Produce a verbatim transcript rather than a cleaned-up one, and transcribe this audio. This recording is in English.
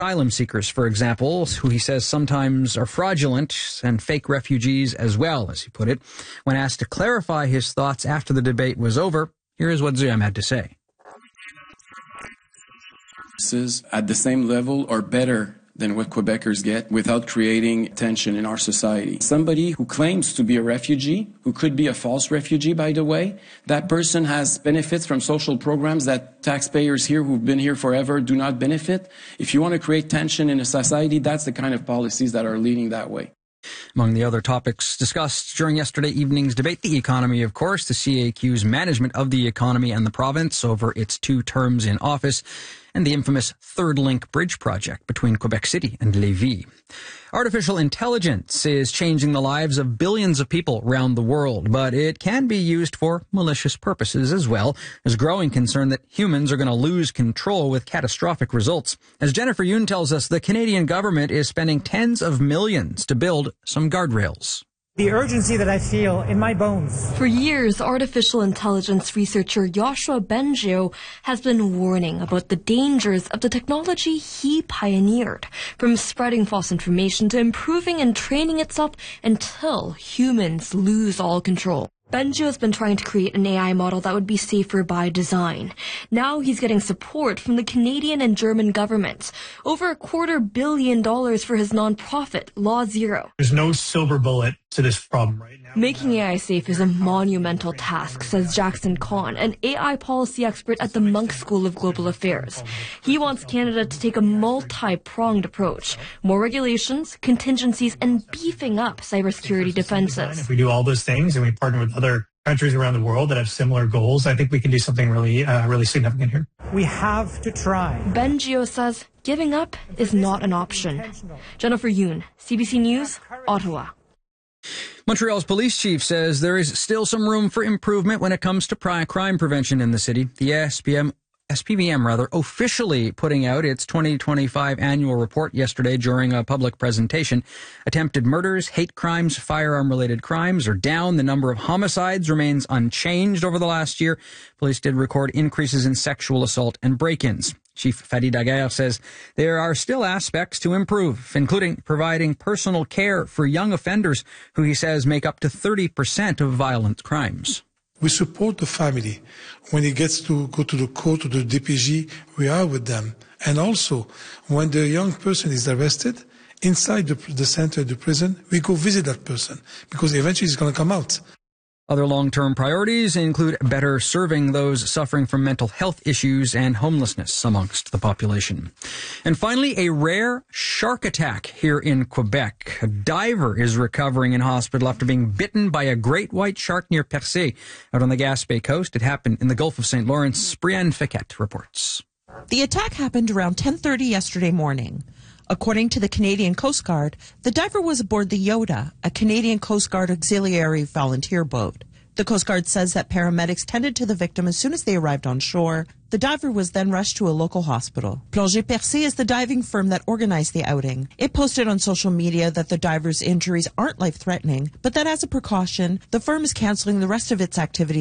Asylum seekers, for example, who he says sometimes are fraudulent, and fake refugees as well, as he put it. When asked to clarify his thoughts after the debate was over, here is what Zuyam had to say. At the same level or better than what Quebecers get without creating tension in our society. Somebody who claims to be a refugee, who could be a false refugee, by the way, that person has benefits from social programs that taxpayers here who've been here forever do not benefit. If you want to create tension in a society, that's the kind of policies that are leading that way. Among the other topics discussed during yesterday evening's debate, the economy, of course, the C A Q's management of the economy and the province over its two terms in office, and the infamous Third Link Bridge project between Quebec City and Lévis. Artificial intelligence is changing the lives of billions of people around the world, but it can be used for malicious purposes as well. There's growing concern that humans are going to lose control with catastrophic results. As Jennifer Yoon tells us, the Canadian government is spending tens of millions to build some guardrails. The urgency that I feel in my bones. For years, artificial intelligence researcher Yoshua Bengio has been warning about the dangers of the technology he pioneered, from spreading false information to improving and training itself until humans lose all control. Bengio has been trying to create an A I model that would be safer by design. Now he's getting support from the Canadian and German governments. Over a quarter billion dollars for his nonprofit, Law Zero. There's no silver bullet to this problem right now. Making A I safe is a monumental task, says Jackson Kahn, an A I policy expert at the Munk School of Global Affairs. He wants Canada to take a multi-pronged approach. More regulations, contingencies, and beefing up cybersecurity defenses. If we do all those things and we partner with other countries around the world that have similar goals, I think we can do something really, uh, really significant here. We have to try. Bengio says giving up is not an option. Jennifer Yoon, C B C News, Ottawa. Montreal's police chief says there is still some room for improvement when it comes to crime prevention in the city. The S P M, S P B M rather, officially putting out its twenty twenty-five annual report yesterday during a public presentation. Attempted murders, hate crimes, firearm-related crimes are down. The number of homicides remains unchanged over the last year. Police did record increases in sexual assault and break-ins. Chief Fadi Daguerre says there are still aspects to improve, including providing personal care for young offenders who he says make up to thirty percent of violent crimes. We support the family. When it gets to go to the court or the D P G, we are with them. And also, when the young person is arrested, inside the, the center, the prison, we go visit that person because eventually he's going to come out. Other long-term priorities include better serving those suffering from mental health issues and homelessness amongst the population. And finally, a rare shark attack here in Quebec. A diver is recovering in hospital after being bitten by a great white shark near Percé, out on the Gaspé coast. It happened in the Gulf of Saint Lawrence. Brienne Fiquette reports. The attack happened around ten thirty yesterday morning. According to the Canadian Coast Guard, the diver was aboard the Yoda, a Canadian Coast Guard auxiliary volunteer boat. The Coast Guard says that paramedics tended to the victim as soon as they arrived on shore. The diver was then rushed to a local hospital. Plongée Percé is the diving firm that organized the outing. It posted on social media that the diver's injuries aren't life-threatening, but that as a precaution, the firm is canceling the rest of its activities